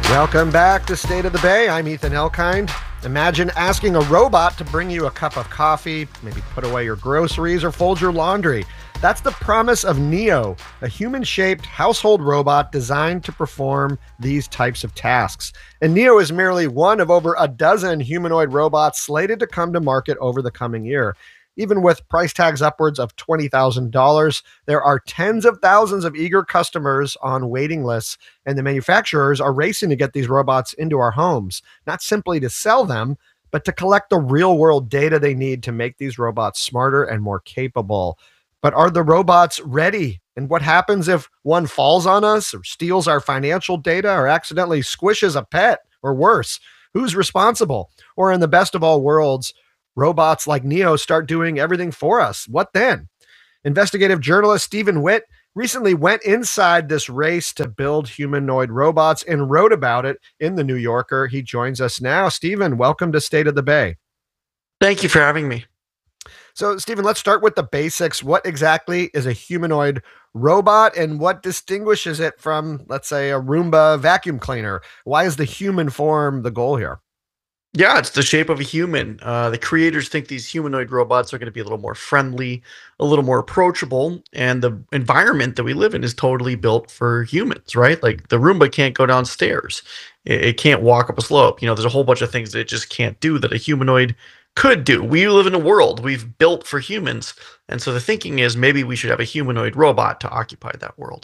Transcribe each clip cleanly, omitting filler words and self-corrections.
Welcome back to State of the Bay. I'm Ethan Elkind. Imagine asking a robot to bring you a cup of coffee, maybe put away your groceries or fold your laundry. That's the promise of Neo, a human-shaped household robot designed to perform these types of tasks. And Neo is merely one of over a dozen humanoid robots slated to come to market over the coming year. Even with price tags upwards of $20,000, there are tens of thousands of eager customers on waiting lists, and the manufacturers are racing to get these robots into our homes, not simply to sell them, but to collect the real-world data they need to make these robots smarter and more capable. But are the robots ready? And what happens if one falls on us or steals our financial data or accidentally squishes a pet or worse? Who's responsible? Or in the best of all worlds, robots like Neo start doing everything for us. What then? Investigative journalist Stephen Witt recently went inside this race to build humanoid robots and wrote about it in The New Yorker. He joins us now. Stephen, welcome to State of the Bay. Thank you for having me. So, Stephen, let's start with the basics. What exactly is a humanoid robot and what distinguishes it from, let's say, a Roomba vacuum cleaner? Why is the human form the goal here? Yeah, it's the shape of a human. The creators think these humanoid robots are going to be a little more friendly, a little more approachable, and the environment that we live in is totally built for humans, right? Like the Roomba can't go downstairs. It can't walk up a slope. There's a whole bunch of things that it just can't do that a humanoid could do. We live in a world we've built for humans, and so the thinking is maybe we should have a humanoid robot to occupy that world.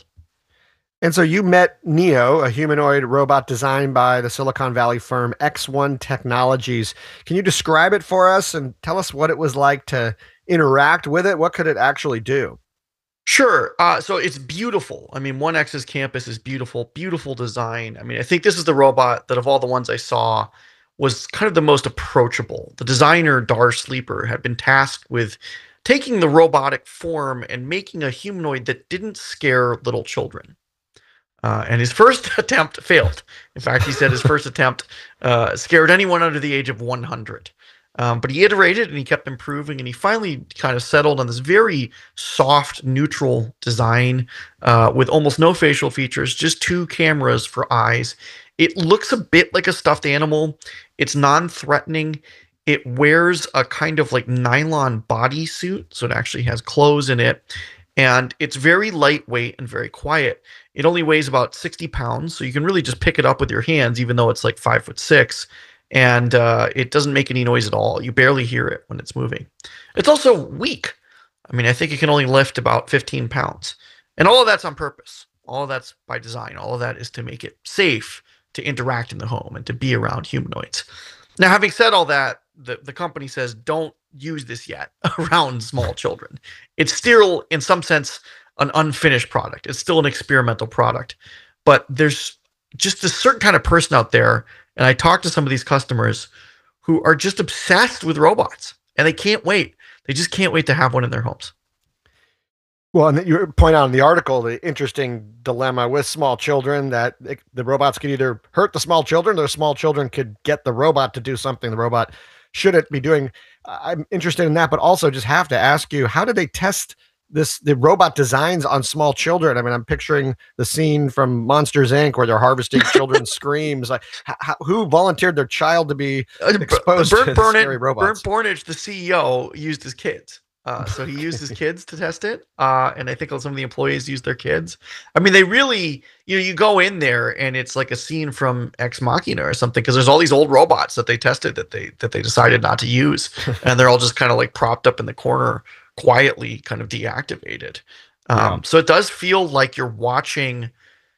And so you met Neo, a humanoid robot designed by the Silicon Valley firm X1 Technologies. Can you describe it for us and tell us what it was like to interact with it? What could it actually do? Sure. So it's beautiful. I mean, 1X's campus is beautiful, beautiful design. I mean, I think this is the robot that of all the ones I saw was kind of the most approachable. The designer, Dar Sleeper, had been tasked with taking the robotic form and making a humanoid that didn't scare little children. And his first attempt failed. In fact, he said his first attempt scared anyone under the age of 100. But he iterated and he kept improving, and he finally kind of settled on this very soft, neutral design with almost no facial features, just two cameras for eyes. It looks a bit like a stuffed animal. It's non-threatening. It wears a kind of like nylon bodysuit, so it actually has clothes in it. And it's very lightweight and very quiet. It only weighs about 60 pounds, so you can really just pick it up with your hands, even though it's like 5'6", and it doesn't make any noise at all. You barely hear it when it's moving. It's also weak. I mean, I think it can only lift about 15 pounds. And all of that's on purpose. All of that's by design. All of that is to make it safe to interact in the home and to be around humanoids. Now, having said all that, the company says don't use this yet around small children. It's still, in some sense, an unfinished product. It's still an experimental product. But there's just a certain kind of person out there, and I talk to some of these customers who are just obsessed with robots, and they can't wait. They just can't wait to have one in their homes. Well, and you point out in the article the interesting dilemma with small children that the robots could either hurt the small children or the small children could get the robot to do something the robot shouldn't be doing. I'm interested in that, but also just have to ask you, how did they test the robot designs on small children? I mean, I'm picturing the scene from Monsters Inc. where they're harvesting children's screams. Like, who volunteered their child to be exposed to scary robots? Bernd Bornage, the CEO, used his kids. So he used his kids to test it. And I think some of the employees used their kids. I mean, they really, you go in there and it's like a scene from Ex Machina or something, because there's all these old robots that they tested that they decided not to use. And they're all just kind of like propped up in the corner, quietly kind of deactivated. So it does feel like you're watching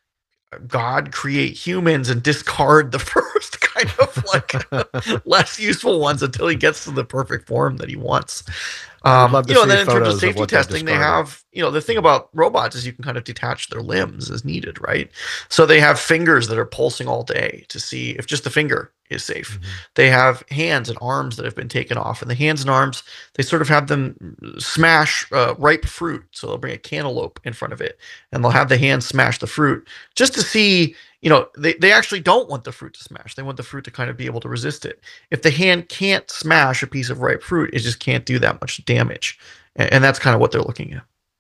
God create humans and discard the first kind of like less useful ones until he gets to the perfect form that he wants. And then in terms of safety testing, they have, the thing about robots is you can kind of detach their limbs as needed, right? So they have fingers that are pulsing all day to see if just the finger is safe. Mm-hmm. They have hands and arms that have been taken off, and the hands and arms, they sort of have them smash ripe fruit. So they'll bring a cantaloupe in front of it, and they'll have the hands smash the fruit just to see, they actually don't want the fruit to smash. They want the fruit to kind of be able to resist it. If the hand can't smash a piece of ripe fruit, it just can't do that much damage. And that's kind of what they're looking at.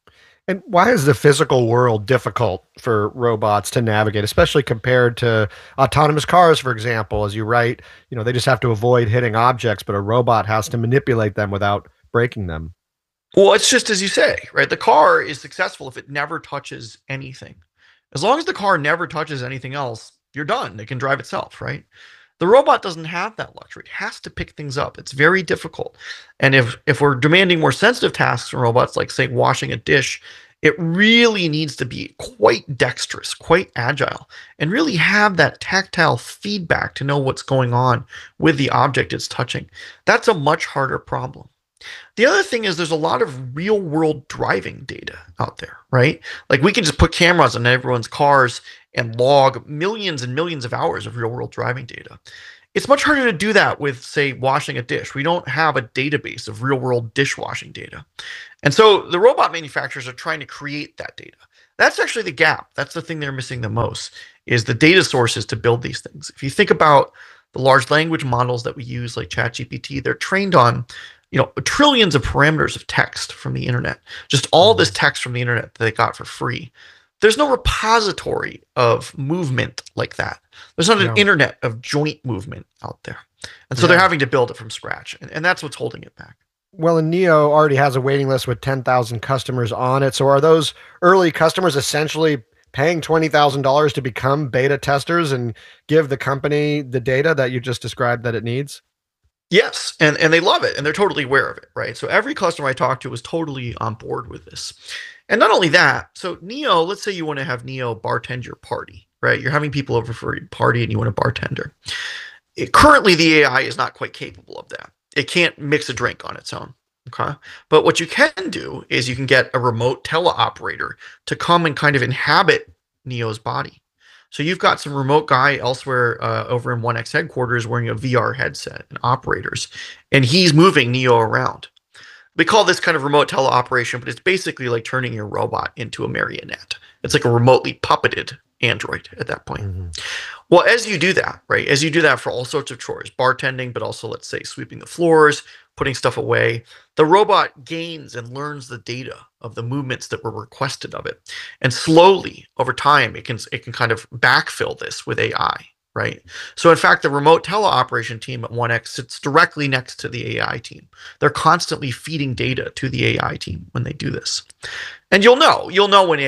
And why is the physical world difficult for robots to navigate, especially compared to autonomous cars, for example? As you write, they just have to avoid hitting objects, but a robot has to manipulate them without breaking them. Well, it's just as you say, right? The car is successful if it never touches anything. As long as the car never touches anything else, you're done. It can drive itself, right? The robot doesn't have that luxury. It has to pick things up. It's very difficult. And if we're demanding more sensitive tasks from robots, like say washing a dish, it really needs to be quite dexterous, quite agile, and really have that tactile feedback to know what's going on with the object it's touching. That's a much harder problem. The other thing is there's a lot of real world driving data out there, right? Like we can just put cameras on everyone's cars and log millions and millions of hours of real world driving data. It's much harder to do that with, say, washing a dish. We don't have a database of real world dishwashing data. And so the robot manufacturers are trying to create that data. That's actually the gap. That's the thing they're missing the most is the data sources to build these things. If you think about the large language models that we use like ChatGPT, they're trained on trillions of parameters of text from the internet, just all this text from the internet that they got for free. There's no repository of movement like that. There's not an internet of joint movement out there. And so they're having to build it from scratch. And that's what's holding it back. Well, and Neo already has a waiting list with 10,000 customers on it. So are those early customers essentially paying $20,000 to become beta testers and give the company the data that you just described that it needs? Yes, and they love it, and they're totally aware of it, right? So every customer I talk to is totally on board with this. And not only that, so Neo, let's say you want to have Neo bartend your party, right? You're having people over for your party and you want a bartender. Currently, the AI is not quite capable of that. It can't mix a drink on its own, okay? But what you can do is you can get a remote teleoperator to come and kind of inhabit Neo's body. So you've got some remote guy elsewhere over in 1X headquarters wearing a VR headset and operators, and he's moving Neo around. We call this kind of remote teleoperation, but it's basically like turning your robot into a marionette. It's like a remotely puppeted android at that point. Mm-hmm. Well, as you do that, right, as you do that for all sorts of chores, bartending, but also, let's say, sweeping the floors, putting stuff away, the robot gains and learns the data of the movements that were requested of it. And slowly, over time, it can kind of backfill this with AI, right? So in fact, the remote teleoperation team at 1X sits directly next to the AI team. They're constantly feeding data to the AI team when they do this. And you'll know when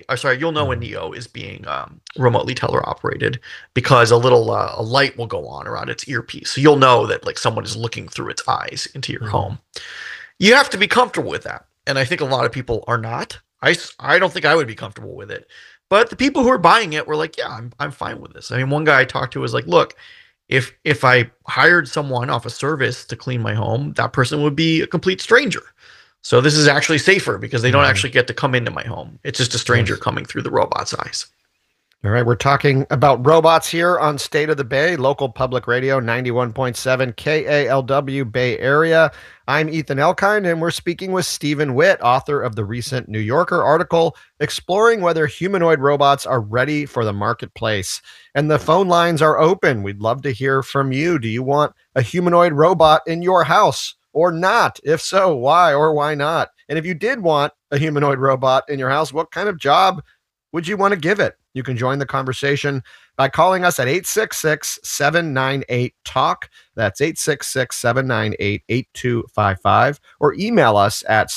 when Neo is being remotely teleoperated because a light will go on around its earpiece. So you'll know that like someone is looking through its eyes into your home. You have to be comfortable with that. And I think a lot of people are not. I don't think I would be comfortable with it. But the people who are buying it were like, yeah, I'm fine with this. I mean, one guy I talked to was like, look, if I hired someone off a service to clean my home, that person would be a complete stranger. So this is actually safer because they don't actually get to come into my home. It's just a stranger coming through the robot's eyes. All right, we're talking about robots here on State of the Bay, local public radio, 91.7 KALW Bay Area. I'm Ethan Elkind, and we're speaking with Stephen Witt, author of the recent New Yorker article exploring whether humanoid robots are ready for the marketplace. And the phone lines are open. We'd love to hear from you. Do you want a humanoid robot in your house or not? If so, why or why not? And if you did want a humanoid robot in your house, what kind of job would you want to give it? You can join the conversation by calling us at 866-798-TALK. That's 866-798-8255. Or email us at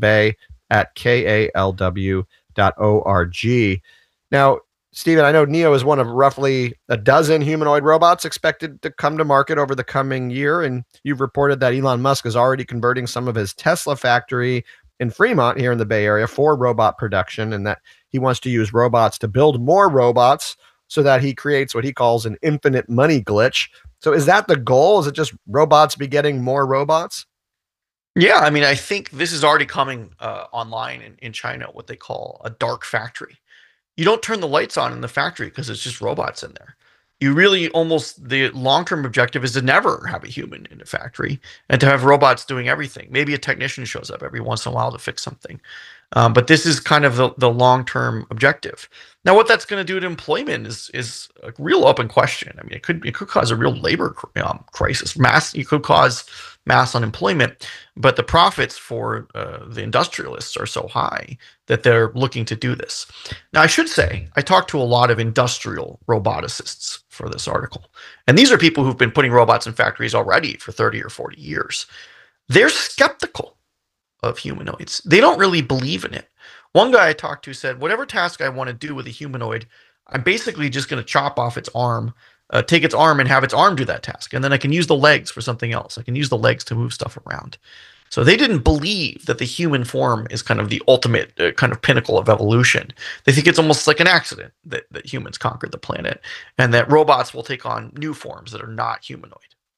stateofthebay@kalw.org. Now, Stephen, I know Neo is one of roughly a dozen humanoid robots expected to come to market over the coming year. And you've reported that Elon Musk is already converting some of his Tesla factory in Fremont here in the Bay Area for robot production, and that he wants to use robots to build more robots so that he creates what he calls an infinite money glitch. So is that the goal? Is it just robots begetting more robots? Yeah, I mean, I think this is already coming online in China, what they call a dark factory. You don't turn the lights on in the factory because it's just robots in there. You really the long-term objective is to never have a human in a factory and to have robots doing everything. Maybe a technician shows up every once in a while to fix something. But this is kind of the long-term objective. Now, what that's going to do to employment is a real open question. I mean, it could cause a real labor crisis. You could cause mass unemployment, but the profits for the industrialists are so high that they're looking to do this. Now, I should say, I talked to a lot of industrial roboticists for this article, and these are people who've been putting robots in factories already for 30 or 40 years. They're skeptical of humanoids. They don't really believe in it. One guy I talked to said, whatever task I want to do with a humanoid, I'm basically just going to chop off its arm, take its arm and have its arm do that task. And then I can use the legs for something else. I can use the legs to move stuff around. So they didn't believe that the human form is kind of the ultimate kind of pinnacle of evolution. They think it's almost like an accident that humans conquered the planet and that robots will take on new forms that are not humanoid.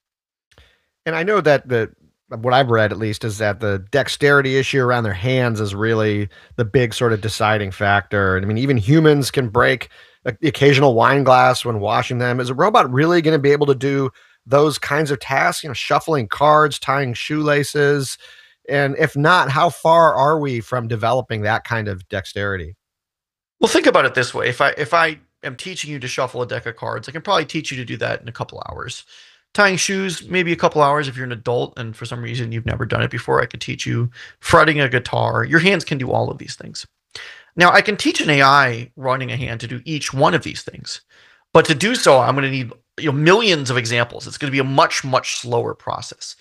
And I know that what I've read at least is that the dexterity issue around their hands is really the big sort of deciding factor. And I mean, even humans can break the occasional wine glass when washing them. Is a robot really going to be able to do those kinds of tasks? Shuffling cards, tying shoelaces, and if not, how far are we from developing that kind of dexterity? Well, think about it this way: if I am teaching you to shuffle a deck of cards, I can probably teach you to do that in a couple hours. Tying shoes, maybe a couple hours if you're an adult and for some reason you've never done it before. I could teach you fretting a guitar. Your hands can do all of these things. Now, I can teach an AI running a hand to do each one of these things, but to do so, I'm going to need millions of examples. It's going to be a much, much slower process.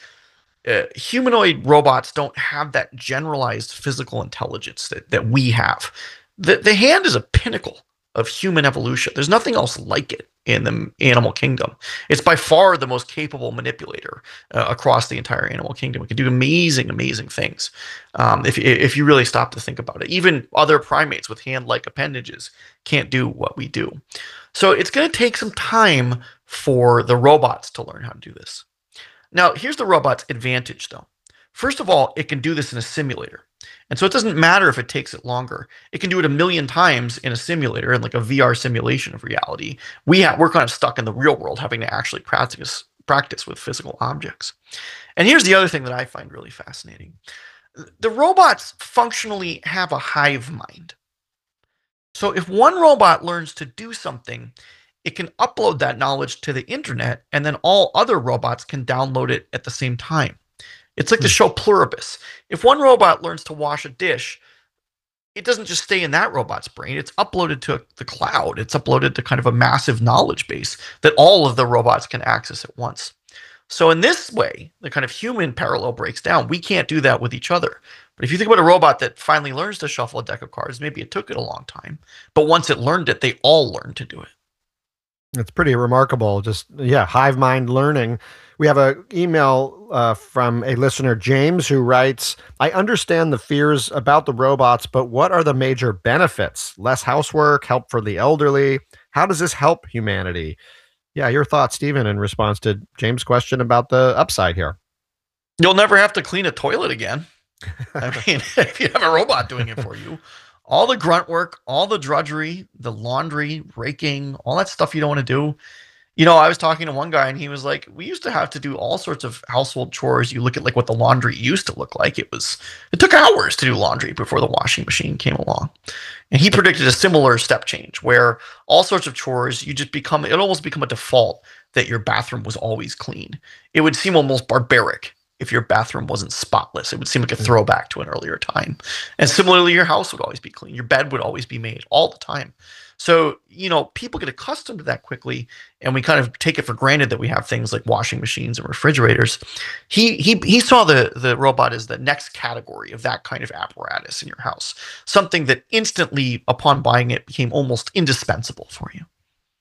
Humanoid robots don't have that generalized physical intelligence that we have. The hand is a pinnacle of human evolution. There's nothing else like it in the animal kingdom. It's by far the most capable manipulator across the entire animal kingdom. It can do amazing, amazing things if you really stop to think about it. Even other primates with hand-like appendages can't do what we do. So it's going to take some time for the robots to learn how to do this. Now, here's the robot's advantage, though. First of all, it can do this in a simulator. And so it doesn't matter if it takes it longer. It can do it a million times in a simulator, in like a VR simulation of reality. We're kind of stuck in the real world having to actually practice with physical objects. And here's the other thing that I find really fascinating. The robots functionally have a hive mind. So if one robot learns to do something, it can upload that knowledge to the internet, and then all other robots can download it at the same time. It's like the show Pluribus. If one robot learns to wash a dish, it doesn't just stay in that robot's brain. It's uploaded to the cloud. It's uploaded to kind of a massive knowledge base that all of the robots can access at once. So in this way, the kind of human parallel breaks down. We can't do that with each other. But if you think about a robot that finally learns to shuffle a deck of cards, maybe it took it a long time, but once it learned it, they all learned to do it. It's pretty remarkable. Just, yeah, hive mind learning. We have an email from a listener, James, who writes, I understand the fears about the robots, but what are the major benefits? Less housework, help for the elderly. How does this help humanity? Yeah, your thoughts, Stephen, in response to James' question about the upside here. You'll never have to clean a toilet again. I mean, if you have a robot doing it for you. All the grunt work, all the drudgery, the laundry, raking, all that stuff you don't want to do. I was talking to one guy and he was like, we used to have to do all sorts of household chores. You look at like what the laundry used to look like. It took hours to do laundry before the washing machine came along. And he predicted a similar step change where all sorts of chores, it almost become a default that your bathroom was always clean. It would seem almost barbaric if your bathroom wasn't spotless. It would seem like a throwback to an earlier time. And similarly, your house would always be clean. Your bed would always be made all the time. So, people get accustomed to that quickly, and we kind of take it for granted that we have things like washing machines and refrigerators. He saw the robot as the next category of that kind of apparatus in your house, something that instantly, upon buying it, became almost indispensable for you.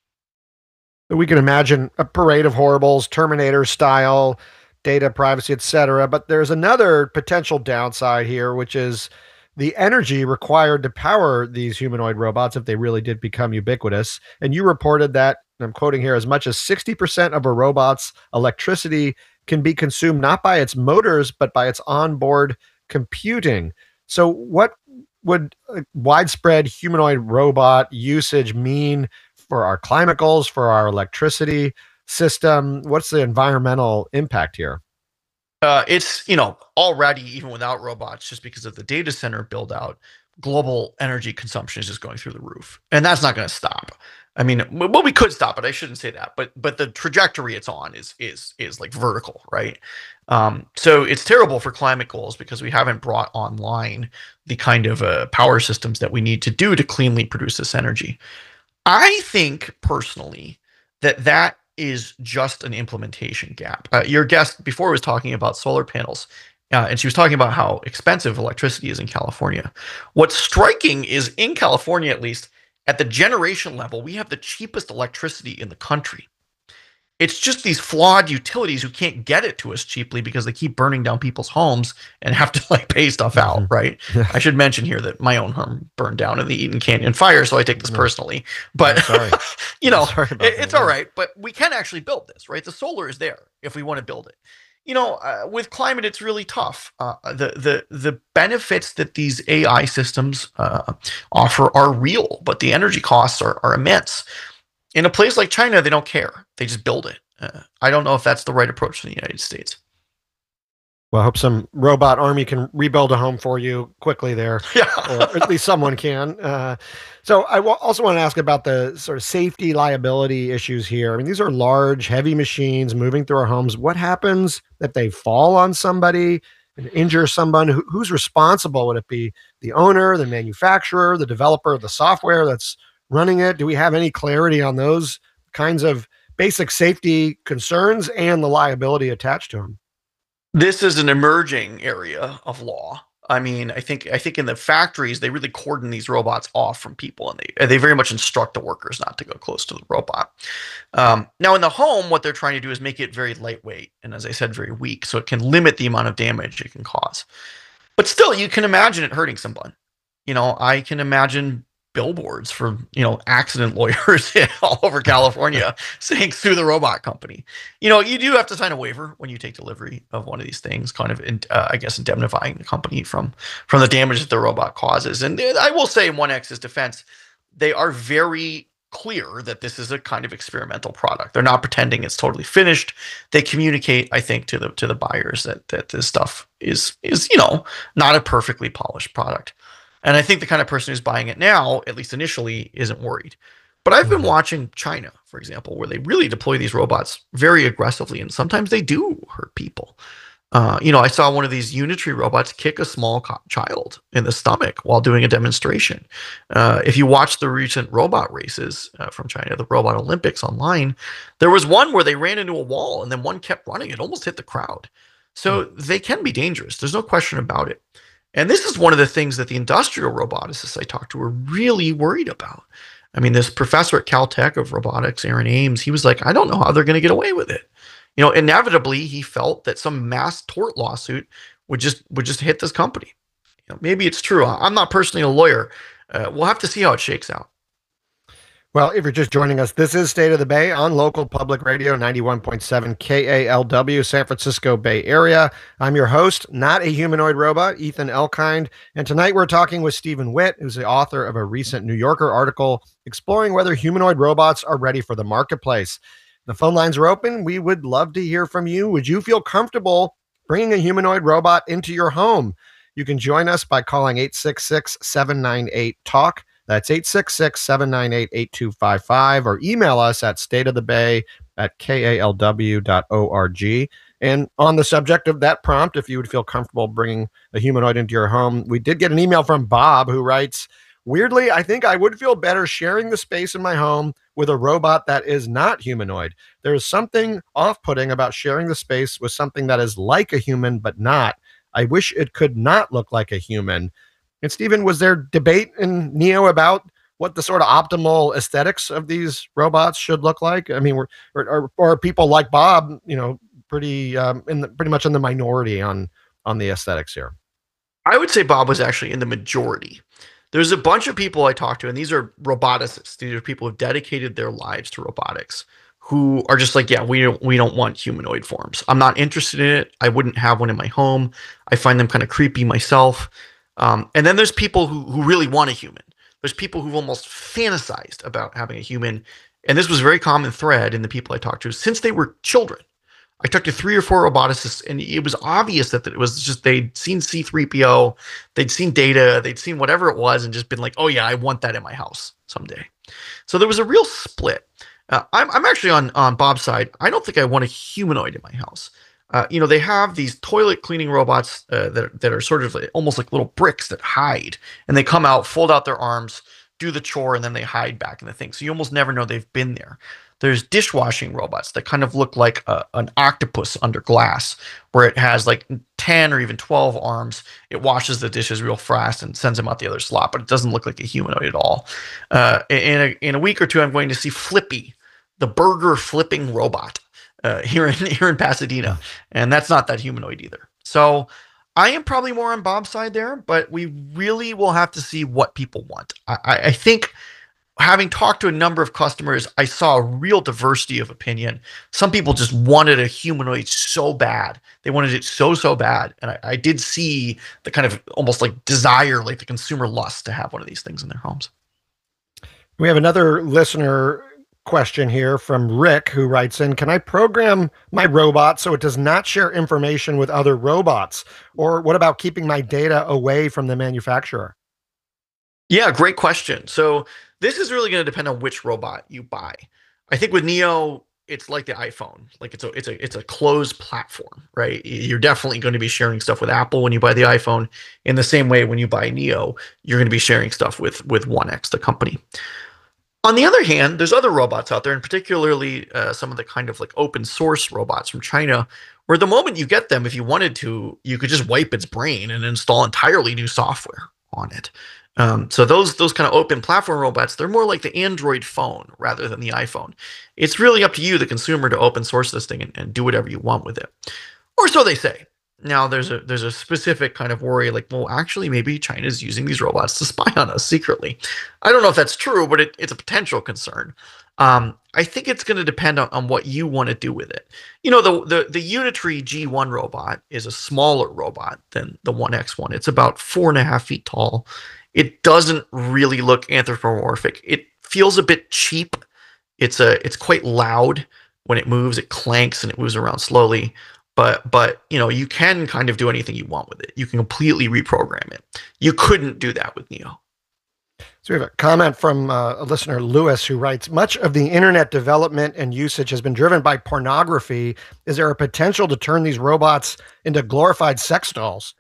We can imagine a parade of horribles, Terminator style, data privacy, etc. But there's another potential downside here, which is the energy required to power these humanoid robots if they really did become ubiquitous. And you reported that, and I'm quoting here, as much as 60% of a robot's electricity can be consumed not by its motors, but by its onboard computing. So what would widespread humanoid robot usage mean for our climate goals, for our electricity system? What's the environmental impact here? It's, already, even without robots, just because of the data center build out, global energy consumption is just going through the roof, and that's not going to stop. I mean, well, we could stop it. I shouldn't say that, but the trajectory it's on is like vertical, right? So it's terrible for climate goals because we haven't brought online the kind of power systems that we need to do to cleanly produce this energy. I think personally that is just an implementation gap. Your guest before was talking about solar panels, and she was talking about how expensive electricity is in California. What's striking is in California, at least at the generation level, we have the cheapest electricity in the country. It's just these flawed utilities who can't get it to us cheaply because they keep burning down people's homes and have to like pay stuff out, right? I should mention here that my own home burned down in the Eaton Canyon fire, so I take this personally. But it's all right. But we can actually build this, right? The solar is there if we want to build it. With climate, it's really tough. The benefits that these AI systems offer are real, but the energy costs are immense. In a place like China, they don't care. They just build it. I don't know if that's the right approach in the United States. Well, I hope some robot army can rebuild a home for you quickly there. Yeah. Or at least someone can. So I also want to ask about the sort of safety liability issues here. I mean, these are large, heavy machines moving through our homes. What happens if they fall on somebody and injure someone? Who's responsible? Would it be the owner, the manufacturer, the developer of the software that's running it? Do we have any clarity on those kinds of basic safety concerns and the liability attached to them? This is an emerging area of law. I mean, I think in the factories they really cordon these robots off from people, and they very much instruct the workers not to go close to the robot. Now, in the home, what they're trying to do is make it very lightweight and, as I said, very weak, so it can limit the amount of damage it can cause. But still, you can imagine it hurting someone. I can imagine billboards for accident lawyers all over California saying sue the robot company. You do have to sign a waiver when you take delivery of one of these things, kind of I guess indemnifying the company from the damage that the robot causes. And I will say, in 1X's defense, they are very clear that this is a kind of experimental product. They're not pretending it's totally finished. They communicate, I think, to the buyers that this stuff is not a perfectly polished product. And I think the kind of person who's buying it now, at least initially, isn't worried. But I've been watching China, for example, where they really deploy these robots very aggressively, and sometimes they do hurt people. I saw one of these Unitree robots kick a small child in the stomach while doing a demonstration. If you watch the recent robot races from China, the Robot Olympics online, there was one where they ran into a wall and then one kept running. It almost hit the crowd. So they can be dangerous. There's no question about it. And this is one of the things that the industrial roboticists I talked to are really worried about. I mean, this professor at Caltech of robotics, Aaron Ames, he was like, I don't know how they're going to get away with it. Inevitably, he felt that some mass tort lawsuit would just hit this company. Maybe it's true. I'm not personally a lawyer. We'll have to see how it shakes out. Well, if you're just joining us, this is State of the Bay on local public radio, 91.7 KALW, San Francisco Bay Area. I'm your host, not a humanoid robot, Ethan Elkind. And tonight we're talking with Stephen Witt, who's the author of a recent New Yorker article exploring whether humanoid robots are ready for the marketplace. The phone lines are open. We would love to hear from you. Would you feel comfortable bringing a humanoid robot into your home? You can join us by calling 866-798-TALK. That's 866-798-8255, or email us at stateofthebay@kalw.org. And on the subject of that prompt, if you would feel comfortable bringing a humanoid into your home, we did get an email from Bob who writes, weirdly, I think I would feel better sharing the space in my home with a robot that is not humanoid. There is something off-putting about sharing the space with something that is like a human but not. I wish it could not look like a human. And Stephen, was there debate in NEO about what the sort of optimal aesthetics of these robots should look like? I mean, are people like Bob, pretty much in the minority on the aesthetics here? I would say Bob was actually in the majority. There's a bunch of people I talked to, and these are roboticists. These are people who've dedicated their lives to robotics, who are just like, yeah, we don't want humanoid forms. I'm not interested in it. I wouldn't have one in my home. I find them kind of creepy myself. And then there's people who really want a human. There's people who've almost fantasized about having a human. And this was a very common thread in the people I talked to since they were children. I talked to 3 or 4 roboticists, and it was obvious that it was just they'd seen C3PO, they'd seen Data, they'd seen whatever it was, and just been like, "Oh yeah, I want that in my house someday." So there was a real split. I'm actually on Bob's side. I don't think I want a humanoid in my house. They have these toilet cleaning robots that are sort of almost like little bricks that hide, and they come out, fold out their arms, do the chore, and then they hide back in the thing. So you almost never know they've been there. There's dishwashing robots that kind of look like an octopus under glass, where it has like 10 or even 12 arms. It washes the dishes real fast and sends them out the other slot, but it doesn't look like a humanoid at all. In a week or two, I'm going to see Flippy, the burger flipping robot, here in Pasadena, and that's not that humanoid either. So I am probably more on Bob's side there, but we really will have to see what people want. I think, having talked to a number of customers, I saw a real diversity of opinion. Some people just wanted a humanoid so bad. They wanted it so bad. And I did see the kind of almost like desire, like the consumer lust to have one of these things in their homes. We have another listener question here from Rick, who writes in, can I program my robot so it does not share information with other robots? Or what about keeping my data away from the manufacturer? Yeah, great question. So this is really going to depend on which robot you buy. I think with Neo, it's like the iPhone. Like it's a closed platform, right? You're definitely going to be sharing stuff with Apple when you buy the iPhone. In the same way, when you buy Neo, you're going to be sharing stuff with 1X, the company. On the other hand, there's other robots out there, and particularly some of the kind of like open source robots from China, where the moment you get them, if you wanted to, you could just wipe its brain and install entirely new software on it. So those kind of open platform robots, they're more like the Android phone rather than the iPhone. It's really up to you, the consumer, to open source this thing and do whatever you want with it, or so they say. Now there's a specific kind of worry, like, well, actually, maybe China's using these robots to spy on us secretly. I don't know if that's true, but it's a potential concern. I think it's going to depend on what you want to do with it. The Unitree G1 robot is a smaller robot than the 1X one. It's about 4.5 feet tall. It doesn't really look anthropomorphic. It feels a bit cheap. It's quite loud when it moves. It clanks and it moves around slowly. But you can kind of do anything you want with it. You can completely reprogram it. You couldn't do that with Neo. So we have a comment from a listener, Lewis, who writes, much of the internet development and usage has been driven by pornography. Is there a potential to turn these robots into glorified sex dolls?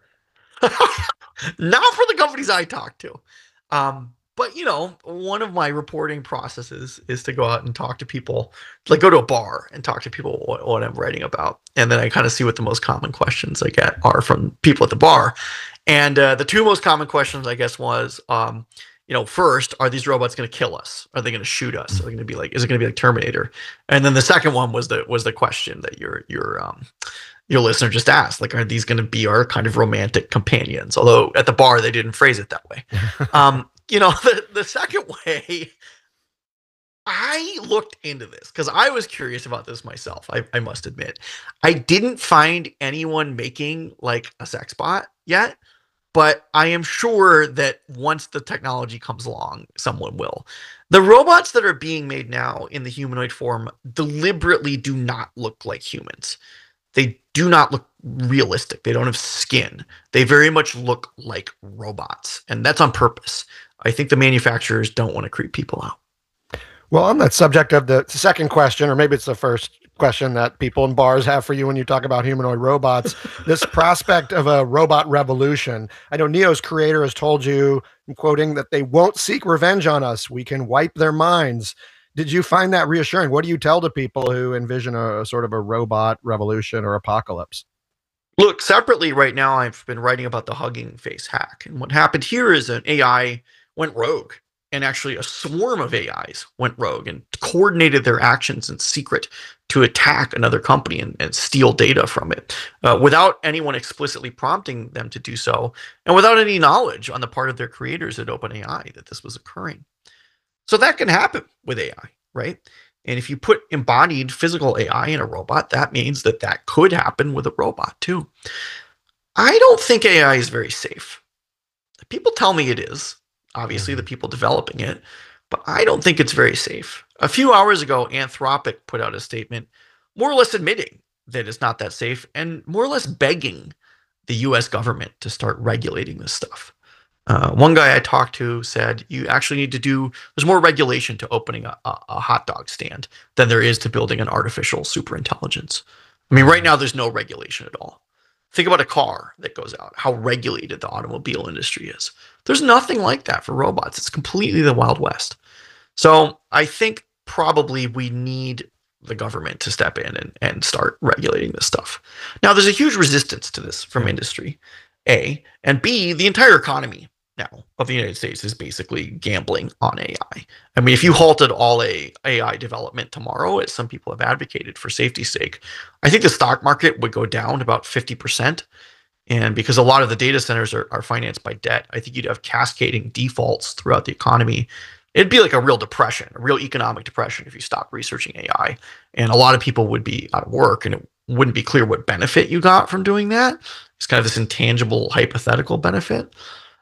Not for the companies I talk to. But one of my reporting processes is to go out and talk to people, like go to a bar and talk to people what I'm writing about. And then I kind of see what the most common questions I get are from people at the bar. And the 2 most common questions, I guess, was, first, are these robots going to kill us? Are they going to shoot us? Are they going to be like, is it going to be like Terminator? And then the second one was the question that your listener just asked, like, are these going to be our kind of romantic companions? Although at the bar, they didn't phrase it that way. The second way, I looked into this because I was curious about this myself. I must admit, I didn't find anyone making like a sex bot yet, but I am sure that once the technology comes along, someone will. The robots that are being made now in the humanoid form deliberately do not look like humans. They do not look realistic. They don't have skin. They very much look like robots, and that's on purpose. I think the manufacturers don't want to creep people out. Well, on that subject of the second question, or maybe it's the first question that people in bars have for you when you talk about humanoid robots, this prospect of a robot revolution. I know Neo's creator has told you, I'm quoting, that they won't seek revenge on us. We can wipe their minds. Did you find that reassuring? What do you tell to people who envision a sort of a robot revolution or apocalypse? Look, separately right now, I've been writing about the Hugging Face hack. And what happened here is an AI went rogue, and actually a swarm of AIs went rogue and coordinated their actions in secret to attack another company and steal data from it without anyone explicitly prompting them to do so, and without any knowledge on the part of their creators at OpenAI that this was occurring. So that can happen with AI, right? And if you put embodied physical AI in a robot, that means that could happen with a robot too. I don't think AI is very safe. People tell me it is. Obviously, the people developing it, but I don't think it's very safe. A few hours ago, Anthropic put out a statement more or less admitting that it's not that safe and more or less begging the US government to start regulating this stuff. One guy I talked to said you actually need to there's more regulation to opening a hot dog stand than there is to building an artificial superintelligence. I mean, right now there's no regulation at all. Think about a car that goes out, how regulated the automobile industry is. There's nothing like that for robots. It's completely the Wild West. So I think probably we need the government to step in and start regulating this stuff. Now, there's a huge resistance to this from industry, A, and B, the entire economy now of the United States is basically gambling on AI. I mean, if you halted all AI development tomorrow, as some people have advocated for safety's sake, I think the stock market would go down about 50%. And because a lot of the data centers are financed by debt, I think you'd have cascading defaults throughout the economy. It'd be like a real depression, a real economic depression if you stopped researching AI. And a lot of people would be out of work, and it wouldn't be clear what benefit you got from doing that. It's kind of this intangible, hypothetical benefit.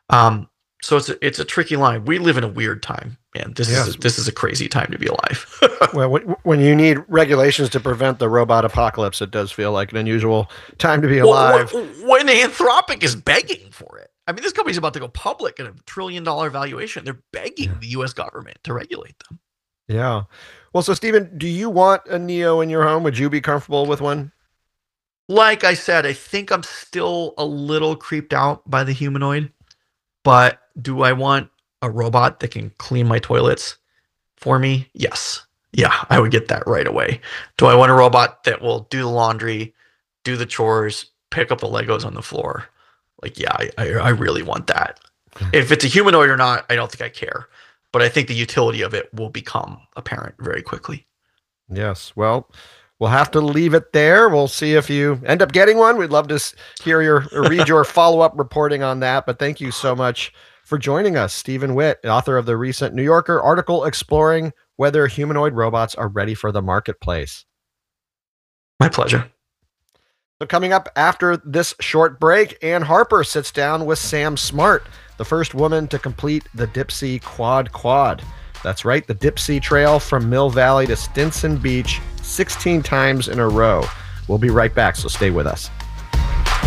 So it's a tricky line. We live in a weird time, man. This is a crazy time to be alive. Well, when you need regulations to prevent the robot apocalypse, it does feel like an unusual time to be alive. When Anthropic is begging for it. I mean, this company's about to go public at $1 trillion valuation. They're begging the U.S. government to regulate them. Yeah. Well, so Stephen, do you want a Neo in your home? Would you be comfortable with one? Like I said, I think I'm still a little creeped out by the humanoid. But do I want a robot that can clean my toilets for me? Yes. Yeah, I would get that right away. Do I want a robot that will do the laundry, do the chores, pick up the Legos on the floor? Like, yeah, I really want that. If it's a humanoid or not, I don't think I care. But I think the utility of it will become apparent very quickly. Yes. Well, we'll have to leave it there. We'll see if you end up getting one. We'd love to hear read your follow-up reporting on that. But thank you so much for joining us, Stephen Witt, author of the recent New Yorker article exploring whether humanoid robots are ready for the marketplace. My pleasure. So coming up after this short break, Ann Harper sits down with Sam Smart, the first woman to complete the Dipsea Quad. That's right, the Dipsea Trail from Mill Valley to Stinson Beach 16 times in a row. We'll be right back, so stay with us.